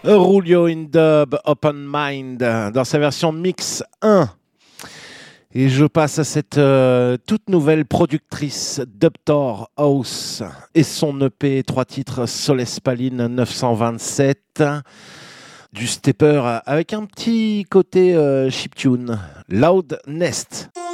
Rulio in Dub Open Mind dans sa version Mix 1. Et je passe à cette toute nouvelle productrice Dubtor House et son EP 3 titres Soles Paline 927, du stepper avec un petit côté chiptune, Loud Nest.